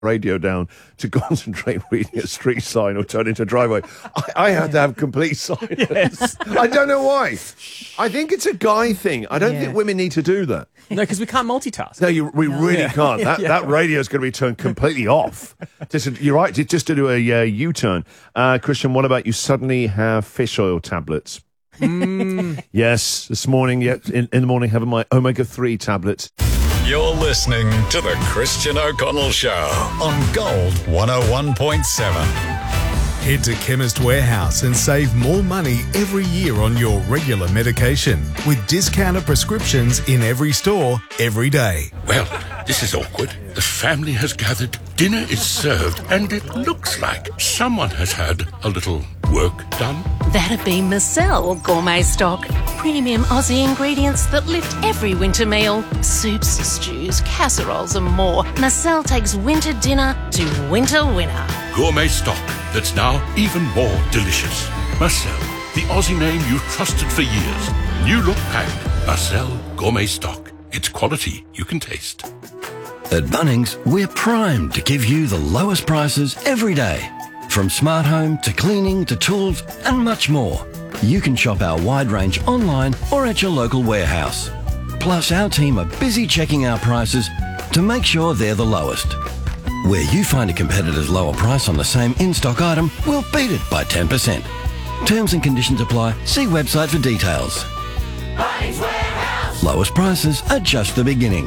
radio down to concentrate reading a street sign or turn into a driveway. I had to have complete silence. Yes. I don't know why. I think it's a guy thing. I don't think women need to do that. No, because we can't multitask. No, we really can't. That radio is going to be turned completely off. You're right, just to do a U-turn. Christian, what about you suddenly have fish oil tablets? Yes, this morning, in the morning, having my omega-3 tablets. You're listening to the Christian O'Connell Show on Gold 101.7. Head to Chemist Warehouse and save more money every year on your regular medication with discounted prescriptions in every store, every day. Well, this is awkward. The family has gathered, dinner is served, and it looks like someone has had a little work done. That'd be Marcel Gourmet Stock. Premium Aussie ingredients that lift every winter meal. Soups, stews, casseroles and more. Marcel takes winter dinner to winter winner. Gourmet stock that's now even more delicious. Marcel, the Aussie name you've trusted for years. New look packed. Marcel Gourmet Stock. It's quality you can taste. At Bunnings, we're primed to give you the lowest prices every day. From smart home to cleaning to tools and much more. You can shop our wide range online or at your local warehouse. Plus, our team are busy checking our prices to make sure they're the lowest. Where you find a competitor's lower price on the same in-stock item, we'll beat it by 10%. Terms and conditions apply. See website for details. Bunnings Warehouse. Lowest prices are just the beginning.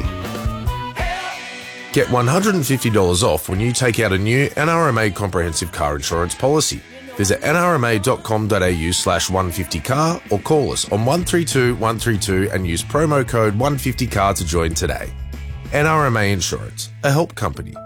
Get $150 off when you take out a new NRMA comprehensive car insurance policy. Visit nrma.com.au/150car or call us on 132 132 and use promo code 150car to join today. NRMA Insurance, a help company.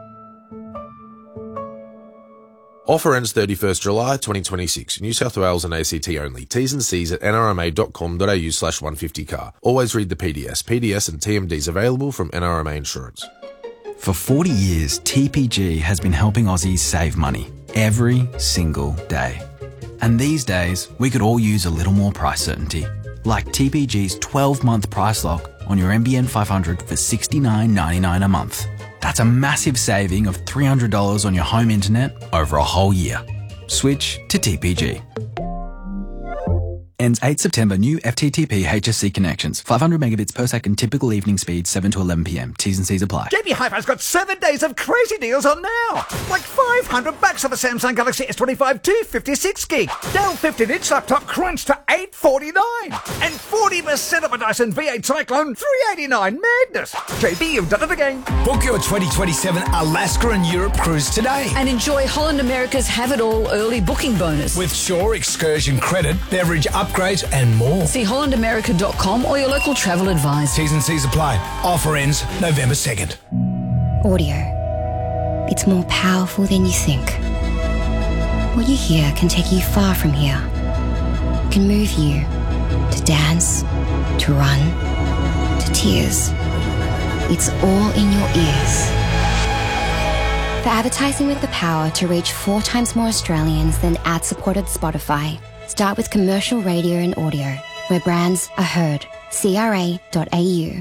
Offer ends 31st July 2026. New South Wales and ACT only. T's and C's at nrma.com.au/150car. Always read the PDS. PDS and TMDs available from NRMA Insurance. For 40 years, TPG has been helping Aussies save money every single day. And these days, we could all use a little more price certainty. Like TPG's 12-month price lock on your NBN 500 for $69.99 a month. That's a massive saving of $300 on your home internet over a whole year. Switch to TPG. Ends 8 September. New FTTP HSC connections. 500 megabits per second. Typical evening speed 7 to 11 p.m. T's and C's apply. JB Hi-Fi's got 7 days of crazy deals on now. Like $500 on the Samsung Galaxy S25 256 gig. Dell 15-inch laptop crunched to $849. And 40% of a Dyson V8 Cyclone $389. Madness. JB, you've done it again. Book your 2027 Alaska and Europe cruise today. And enjoy Holland America's Have It All early booking bonus. With Shore Excursion credit, beverage upgrades and more. See hollandamerica.com or your local travel advisor. T's and C's apply. Offer ends November 2nd. Audio. It's more powerful than you think. What you hear can take you far from here. It can move you to dance, to run, to tears. It's all in your ears. For advertising with the power to reach 4 times more Australians than ad-supported Spotify, start with commercial radio and audio, where brands are heard. CRA.au.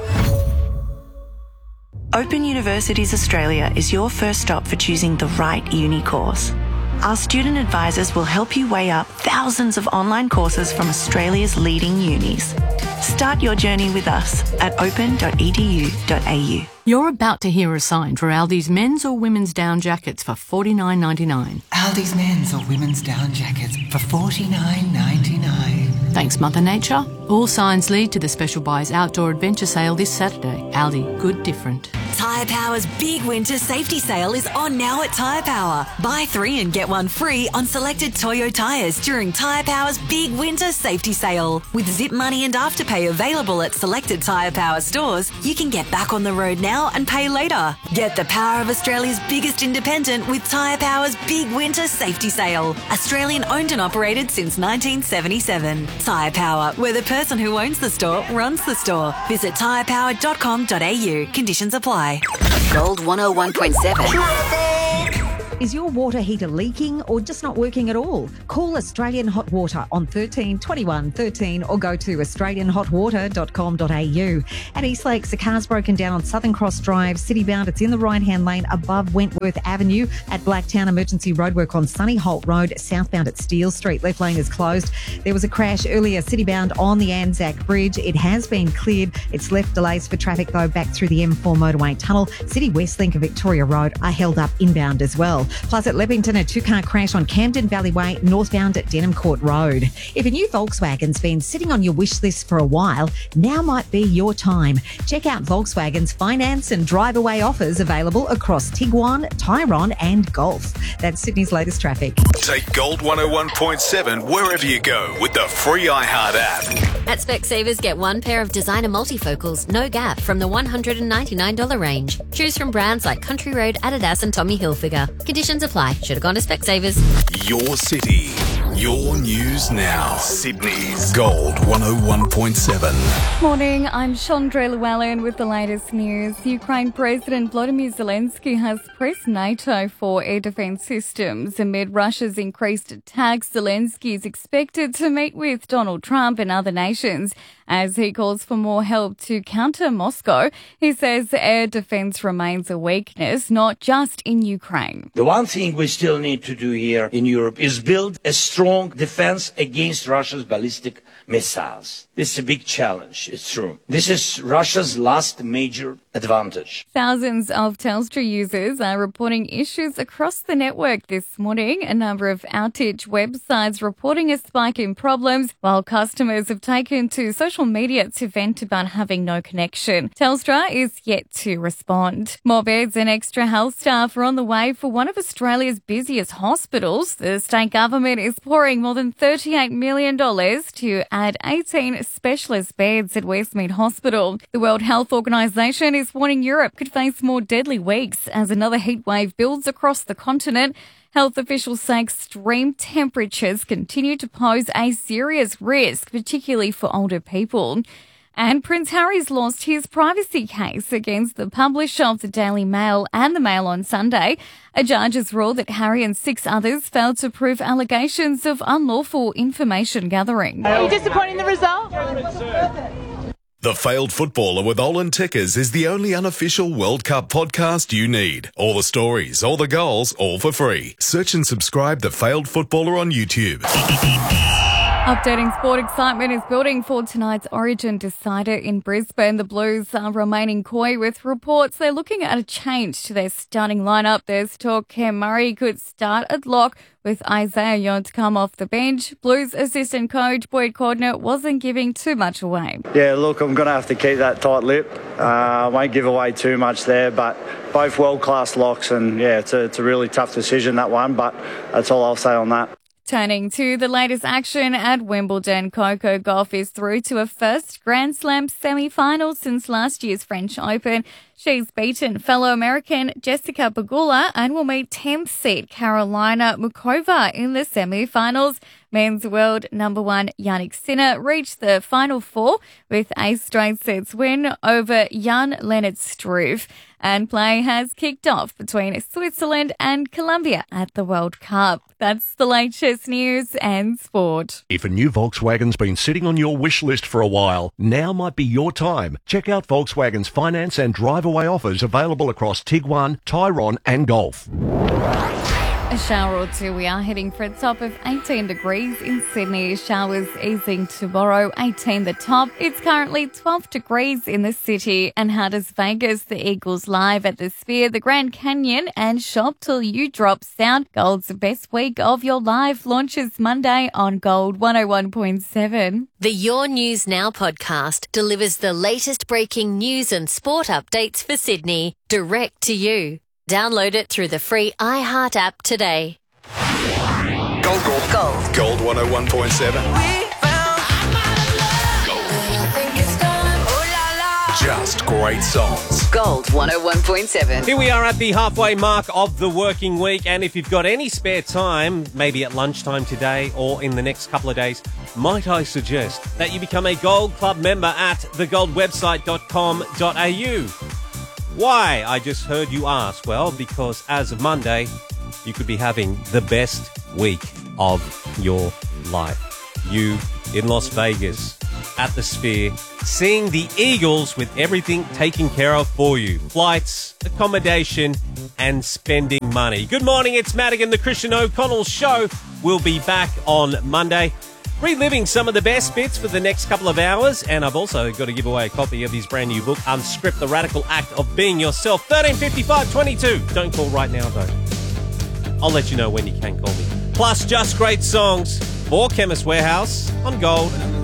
Open Universities Australia is your first stop for choosing the right uni course. Our student advisors will help you weigh up thousands of online courses from Australia's leading unis. Start your journey with us at open.edu.au. You're about to hear a sign for Aldi's men's or women's down jackets for $49.99. Aldi's men's or women's down jackets for $49.99. Thanks, Mother Nature. All signs lead to the Special Buys Outdoor Adventure Sale this Saturday. Aldi, good different. Tyre Power's big winter safety sale is on now at Tyre Power. Buy 3 and get 1 free on selected Toyo tyres during Tyre Power's big winter safety sale. With Zip Money and Afterpay available at selected Tyre Power stores, you can get back on the road now and pay later. Get the power of Australia's biggest independent with Tyre Power's big winter safety sale. Australian owned and operated since 1977. Tyre Power, where the person who owns the store runs the store. Visit tyrepower.com.au. Conditions apply. Gold 101.7. Is your water heater leaking or just not working at all? Call Australian Hot Water on 13 21 13 or go to australianhotwater.com.au. At East Lakes, the car's broken down on Southern Cross Drive, citybound. It's in the right-hand lane above Wentworth Avenue. At Blacktown, emergency roadwork on Sunny Holt Road, southbound at Steele Street. Left lane is closed. There was a crash earlier, citybound on the Anzac Bridge. It has been cleared. It's left delays for traffic, though, back through the M4 motorway tunnel. City West Link of Victoria Road are held up inbound as well. Plus at Leppington, a two-car crash on Camden Valley Way, northbound at Denham Court Road. If a new Volkswagen's been sitting on your wish list for a while, now might be your time. Check out Volkswagen's finance and drive-away offers available across Tiguan, Tyrone and Golf. That's Sydney's latest traffic. Take Gold 101.7 wherever you go with the free iHeart app. At Specsavers, get one pair of designer multifocals, no gap, from the $199 range. Choose from brands like Country Road, Adidas and Tommy Hilfiger. Conditions apply. Should have gone to Specsavers. Your city, your news now. Sydney's Gold 101.7. Morning, I'm Chandra Llewellyn with the latest news. Ukraine President Volodymyr Zelensky has pressed NATO for air defence systems. Amid Russia's increased attacks, Zelensky is expected to meet with Donald Trump and other nations as he calls for more help to counter Moscow. He says air defence remains a weakness, not just in Ukraine. The one thing we still need to do here in Europe is build a strong defence against Russia's ballistic missiles. This is a big challenge, it's true. This is Russia's last major advantage. Thousands of Telstra users are reporting issues across the network this morning. A number of outage websites reporting a spike in problems, while customers have taken to social media to vent about having no connection. Telstra is yet to respond. More beds and extra health staff are on the way for one of Australia's busiest hospitals. The state government is pouring more than $38 million to add 18 specialist beds at Westmead Hospital. The World Health Organisation is warning Europe could face more deadly weeks as another heatwave builds across the continent. Health officials say extreme temperatures continue to pose a serious risk, particularly for older people. And Prince Harry's lost his privacy case against the publisher of the Daily Mail and the Mail on Sunday. A judge has ruled that Harry and 6 others failed to prove allegations of unlawful information gathering. Are you disappointed in the result? The Failed Footballer with Olin Tickers is the only unofficial World Cup podcast you need. All the stories, all the goals, all for free. Search and subscribe The Failed Footballer on YouTube. Updating sport, excitement is building for tonight's Origin decider in Brisbane. The Blues are remaining coy with reports they're looking at a change to their starting lineup. There's talk Cam Murray could start at lock with Isaiah Yeo to come off the bench. Blues assistant coach Boyd Cordner wasn't giving too much away. Yeah, look, I'm going to have to keep that tight lip. I won't give away too much there, but both world-class locks, and yeah, it's a really tough decision, that one, but that's all I'll say on that. Turning to the latest action at Wimbledon, Coco Gauff is through to a first Grand Slam semi-final since last year's French Open. She's beaten fellow American Jessica Pegula and will meet 10th seed Karolina Muchova in the semi-finals. Men's world number 1 Jannik Sinner reached the final 4 with a straight sets win over Jan-Lennard Struve. And play has kicked off between Switzerland and Colombia at the World Cup. That's the latest news and sport. If a new Volkswagen's been sitting on your wish list for a while, now might be your time. Check out Volkswagen's finance and drive-away offers available across Tiguan, Tyrone and Golf. A shower or two. We are heading for a top of 18 degrees in Sydney. Showers easing tomorrow, 18 the top. It's currently 12 degrees in the city. And how does Vegas, the Eagles live at the Sphere, the Grand Canyon and Shop Till You Drop sound? Gold's best week of your life launches Monday on Gold 101.7. The Your News Now podcast delivers the latest breaking news and sport updates for Sydney direct to you. Download it through the free iHeart app today. Gold. Gold 101.7. Just great songs. Gold 101.7. Here we are at the halfway mark of the working week, and if you've got any spare time, maybe at lunchtime today or in the next couple of days, might I suggest that you become a Gold Club member at thegoldwebsite.com.au. Why, I just heard you ask. Well, because as of Monday, you could be having the best week of your life. You in Las Vegas, at the Sphere, seeing the Eagles with everything taken care of for you. Flights, accommodation, and spending money. Good morning, it's Madigan, the Christian O'Connell Show. We'll be back on Monday, reliving some of the best bits for the next couple of hours. And I've also got to give away a copy of his brand new book, Unscript, The Radical Act of Being Yourself. 135522. Don't call right now, though. I'll let you know when you can call me. Plus, just great songs for Chemist Warehouse on Gold.